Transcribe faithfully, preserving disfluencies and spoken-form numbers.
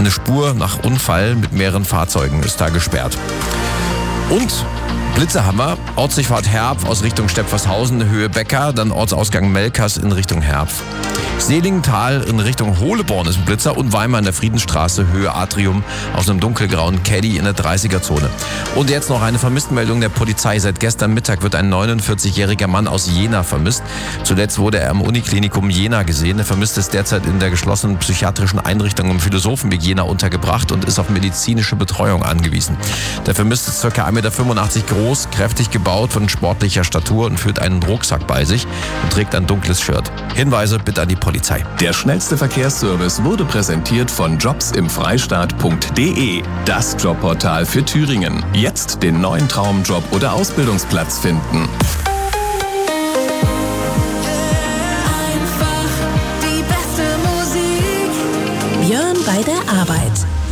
Eine Spur nach Unfall mit mehreren Fahrzeugen ist da gesperrt. Und Blitze haben wir. Ortsdurchfahrt Herpf aus Richtung Stepfershausen, Höhe Becker, dann Ortsausgang Melkers in Richtung Herpf. Seelingenthal in Richtung Hohleborn ist ein Blitzer und Weimar in der Friedensstraße, Höhe Atrium, aus einem dunkelgrauen Caddy in der dreißiger-Zone. Und jetzt noch eine Vermisstenmeldung der Polizei. Seit gestern Mittag wird ein neunundvierzigjähriger Mann aus Jena vermisst. Zuletzt wurde er am Uniklinikum Jena gesehen. Der Vermisste ist derzeit in der geschlossenen psychiatrischen Einrichtung im Philosophenweg Jena untergebracht und ist auf medizinische Betreuung angewiesen. Der Vermisste ist ca. eins Komma fünfundachtzig Meter groß, kräftig gebaut, von sportlicher Statur und führt einen Rucksack bei sich und trägt ein dunkles Shirt. Hinweise bitte an die Polizei. Der schnellste Verkehrsservice wurde präsentiert von jobs im freistaat punkt de, das Jobportal für Thüringen. Jetzt den neuen Traumjob oder Ausbildungsplatz finden. Einfach die beste Musik. Björn bei der Arbeit.